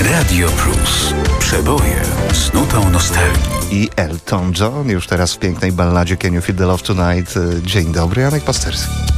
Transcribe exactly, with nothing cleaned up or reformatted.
Radio Plus. Przeboje z nutą nostalgii. I Elton John już teraz w pięknej balladzie Can You Feel the Love Tonight. Dzień dobry, Janek Pasterski.